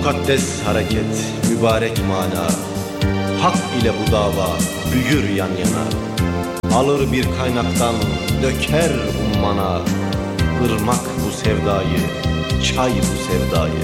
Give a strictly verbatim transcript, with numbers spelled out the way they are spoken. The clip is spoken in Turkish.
Mukaddes hareket, mübarek mana, hak ile bu dava büyür yan yana. Alır bir kaynaktan döker ummana, ırmak bu sevdayı, çay bu sevdayı.